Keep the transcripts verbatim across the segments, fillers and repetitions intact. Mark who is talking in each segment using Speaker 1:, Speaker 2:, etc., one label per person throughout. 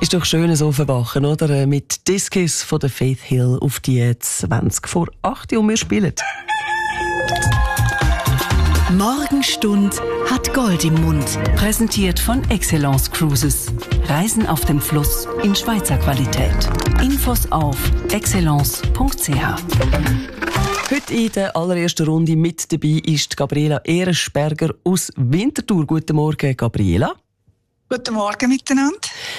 Speaker 1: Ist doch schön so verwachen, oder? Mit Discus von der Faith Hill auf die zwanzig vor acht und wir spielen.
Speaker 2: Morgenstund hat Gold im Mund. Präsentiert von Excellence Cruises. Reisen auf dem Fluss in Schweizer Qualität. Infos auf excellence punkt c h.
Speaker 1: Heute in der allerersten Runde mit dabei ist Gabriela Ehrenberger aus Winterthur. Guten Morgen, Gabriela.
Speaker 3: Guten Morgen miteinander.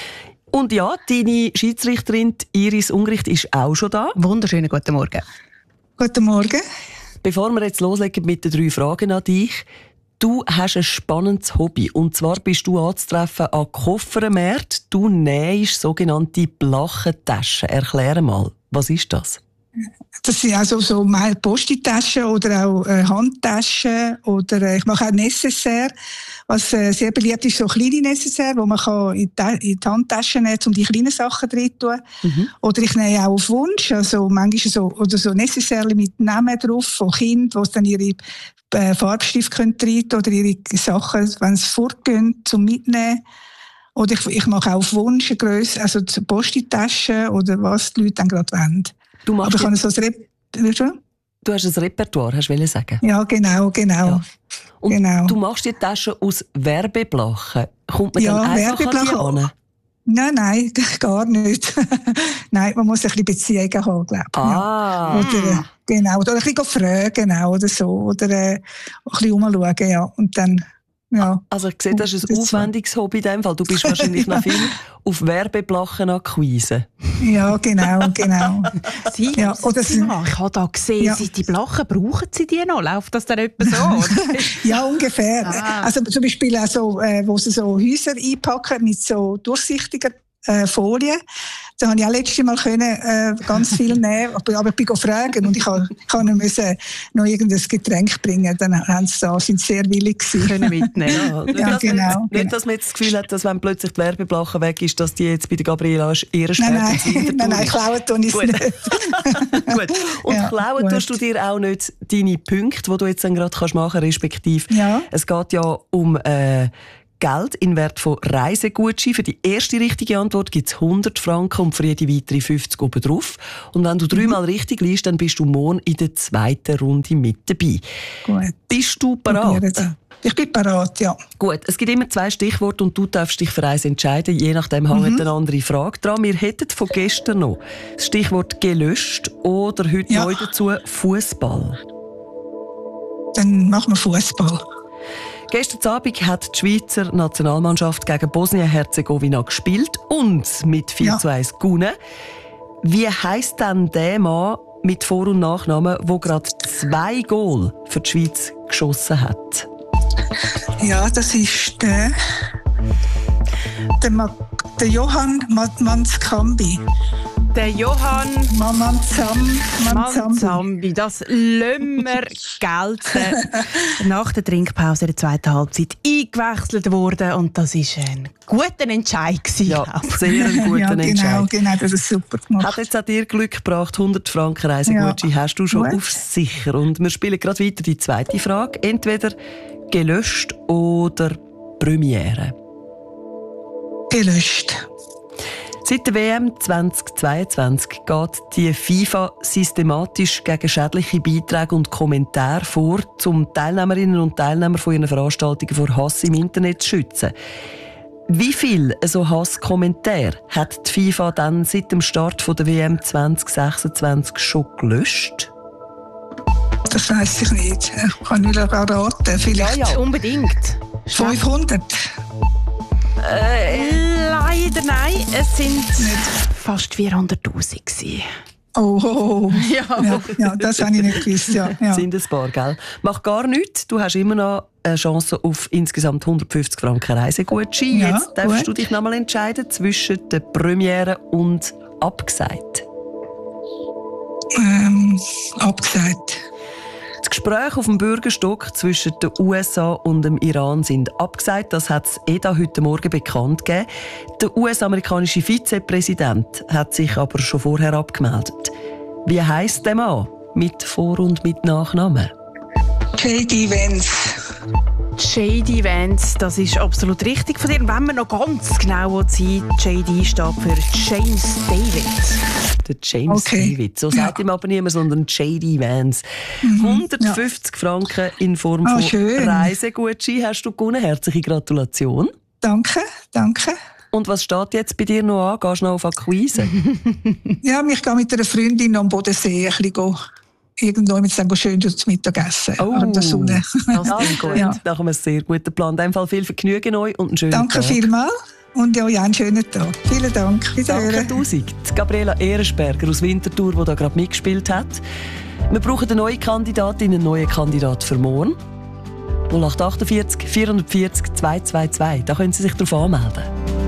Speaker 1: Und ja, deine Schiedsrichterin Iris Ungricht ist auch schon da.
Speaker 4: Wunderschönen guten Morgen.
Speaker 3: Guten Morgen.
Speaker 1: Bevor wir jetzt loslegen mit den drei Fragen an dich. Du hast ein spannendes Hobby. Und zwar bist du anzutreffen an Koffermärkten. Du nähst sogenannte Blachentaschen. Erklär mal, was ist das?
Speaker 3: Das sind also so meine Posti-Taschen oder auch äh, Handtaschen oder äh, ich mache auch Necessaire, was äh, sehr beliebt ist, so kleine Necessaire, wo man kann in, die, in die Handtaschen nehmen, um die kleinen Sachen drin zu tun. Mhm. Oder ich nehme auch auf Wunsch, also manchmal so, oder so Necessaire mit Namen drauf von Kindern, wo sie dann ihre äh, Farbstift können rein oder ihre Sachen, wenn sie fortgehen, zum Mitnehmen. Oder ich, ich mache auch auf Wunsch eine Grösse, also Posti-Taschen oder was die Leute dann gerade wollen.
Speaker 1: Du machst
Speaker 3: Aber ich habe so ein Rep-
Speaker 1: Du hast ein Repertoire, hast du sagen?
Speaker 3: Ja, genau, genau.
Speaker 1: Ja. Und
Speaker 3: genau.
Speaker 1: du machst die Taschen aus Werbeblachen. Kommt man
Speaker 3: ja,
Speaker 1: dann einfach an die an?
Speaker 3: Nein, nein, gar nicht. Nein, man muss ein bisschen Beziehungen haben, glaube ich.
Speaker 1: Ah.
Speaker 3: Ja. Oder, genau, oder ein bisschen fragen oder so. Oder äh, ein bisschen umschauen, ja. Und dann, ja.
Speaker 1: Also ich sehe, das ist ein aufwendiges Hobby in dem Fall. Du bist wahrscheinlich noch viel auf Werbeblachen-Akquise.
Speaker 3: Ja, genau, genau.
Speaker 4: Sie,
Speaker 3: ja, oder
Speaker 4: Sie mal, ich habe da gesehen, ja. Sie, die Blachen, brauchen Sie die noch? Läuft das dann etwa so?
Speaker 3: Ja, ungefähr. Ah. Also zum Beispiel auch so, äh, wo sie so Häuser einpacken mit so durchsichtiger äh, Folie. Da habe ich auch letztes Mal können, äh, ganz viel nehmen, aber, aber ich bin gefragt und ich habe müssen noch irgendein Getränk bringen. Dann haben sie da, sind sehr willig gewesen.
Speaker 4: Können mitnehmen.
Speaker 1: Ja, nicht,
Speaker 3: ja,
Speaker 1: dass
Speaker 3: genau,
Speaker 1: man,
Speaker 3: genau.
Speaker 1: Nicht, dass man jetzt das Gefühl hat, dass wenn plötzlich die Werbeblache weg ist, dass die jetzt bei der Gabriela Ehrenberger
Speaker 3: nein, nein, nein, nein, klauen tun ich es nicht.
Speaker 1: Gut. Und
Speaker 3: ja,
Speaker 1: klauen
Speaker 3: gut.
Speaker 1: tust du dir auch nicht deine Punkte, die du jetzt dann gerade machen kannst, respektive.
Speaker 3: Ja.
Speaker 1: Es geht ja um äh, Geld in Wert von Reisegutschein. Für die erste richtige Antwort gibt es hundert Franken und für jede weitere fünfzig oben drauf. Und wenn du dreimal mhm. richtig liest, dann bist du morgen in der zweiten Runde mit dabei.
Speaker 3: Gut.
Speaker 1: Bist du bereit?
Speaker 3: Ich bin bereit, ja.
Speaker 1: Gut, es gibt immer zwei Stichworte und du darfst dich für eins entscheiden. Je nachdem hängt mhm. eine andere Frage dran. Wir hätten von gestern noch das Stichwort gelöscht oder heute
Speaker 3: ja.
Speaker 1: neu dazu Fußball.
Speaker 3: Dann machen wir Fußball.
Speaker 1: Gestern Abend hat die Schweizer Nationalmannschaft gegen Bosnien-Herzegowina gespielt und mit vier
Speaker 3: ja.
Speaker 1: zu eins gewonnen. Wie heisst denn der Mann mit Vor- und Nachnamen, der gerade zwei Goal für die Schweiz geschossen hat?
Speaker 3: Ja, das ist der, der, Ma, der Johann Manzkambi.
Speaker 4: Der Johann
Speaker 3: Manzambi.
Speaker 4: Manzambi. Das lassen wir gelten. Nach der Trinkpause in der zweiten Halbzeit eingewechselt worden. Und das war ein guter Entscheid.
Speaker 1: Ja, sehr ein guter
Speaker 3: ja, genau,
Speaker 1: Entscheid.
Speaker 3: Genau, das ist super gemacht.
Speaker 1: Hat jetzt auch dir Glück gebracht. hundert Franken Reisegutschein ja. hast du schon
Speaker 3: Gut.
Speaker 1: auf sicher. Und wir spielen gerade weiter die zweite Frage. Entweder gelöscht oder Premiere.
Speaker 3: Gelöscht.
Speaker 1: Seit der W M zweitausendzweiundzwanzig geht die FIFA systematisch gegen schädliche Beiträge und Kommentare vor, um Teilnehmerinnen und Teilnehmer von ihren Veranstaltungen vor Hass im Internet zu schützen. Wie viel so Hasskommentare hat die FIFA dann seit dem Start der W M zweitausendsechsundzwanzig schon gelöscht?
Speaker 3: Das weiss ich nicht. Ich kann nicht raten. Vielleicht
Speaker 4: ja, ja, unbedingt.
Speaker 3: fünfhundert.
Speaker 4: Äh, leider nein. Es sind fast vierhunderttausend.
Speaker 3: Oh, oh, oh.
Speaker 4: Ja.
Speaker 3: Ja, ja, das habe ich nicht gewusst. Ja, ja.
Speaker 1: Sind ein paar, gell? Mach gar nichts. Du hast immer noch eine Chance auf insgesamt hundertfünfzig Franken Reisegutschein.
Speaker 3: Ja,
Speaker 1: Jetzt darfst
Speaker 3: gut.
Speaker 1: du dich noch mal entscheiden zwischen der Premiere und abgesagt.
Speaker 3: Ähm, abgesagt.
Speaker 1: Die Gespräche auf dem Bürgerstock zwischen den U S A und dem Iran sind abgesagt. Das hat das E D A heute Morgen bekannt gegeben. Der U S-amerikanische Vizepräsident hat sich aber schon vorher abgemeldet. Wie heisst der Mann mit Vor- und mit Nachnamen?
Speaker 3: J D Vance.
Speaker 4: J D Vance, das ist absolut richtig von dir. Und wenn man noch ganz genau sein, J D steht für James David.
Speaker 1: Der James okay. David. So sagt ja. ihm aber niemand, sondern J D Vance. Mhm. hundertfünfzig ja. Franken in Form oh, von schön. Reisegutschein hast du gewonnen. Herzliche Gratulation.
Speaker 3: Danke, danke.
Speaker 1: Und was steht jetzt bei dir noch an? Gehst du noch auf Akquise?
Speaker 3: Ja, ich gehe mit einer Freundin am Bodensee ein bisschen gehen. Irgendwo mit dem schön zum Mittagessen
Speaker 1: oh,
Speaker 3: an der Sonne.
Speaker 1: Das ist gut. Ja. Da haben wir einen sehr guten Plan. In dem Fall viel Vergnügen euch und einen schönen
Speaker 3: Danke
Speaker 1: Tag.
Speaker 3: Danke vielmals und ja, einen schönen Tag. Vielen Dank.
Speaker 1: Danke tausend. Gabriela Ehrenberger aus Winterthur, die da gerade mitgespielt hat. Wir brauchen eine neue Kandidatin, einen neuen Kandidat für morgen. null acht acht vier, vier vier null, zwei zwei zwei. Da können Sie sich darauf anmelden.